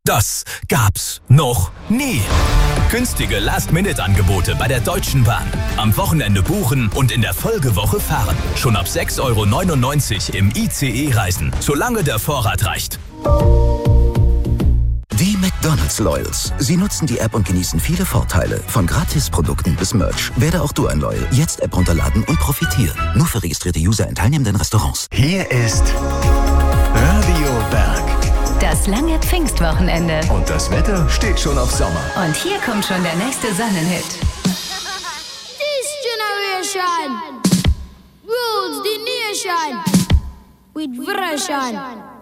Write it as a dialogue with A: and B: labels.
A: Das gab's noch nie. Günstige Last-Minute-Angebote bei der Deutschen Bahn. Am Wochenende buchen und in der Folgewoche fahren. Schon ab 6,99 € im ICE reisen, solange der Vorrat reicht.
B: Die McDonald's Loyals. Sie nutzen die App und genießen viele Vorteile. Von Gratisprodukten bis Merch. Werde auch du ein Loyal. Jetzt App runterladen und profitieren. Nur für registrierte User in teilnehmenden Restaurants.
C: Hier ist Radio Berg.
D: Das lange Pfingstwochenende.
C: Und das Wetter steht schon auf Sommer.
D: Und hier kommt schon der nächste Sonnenhit.
E: This generation rules the nation with version.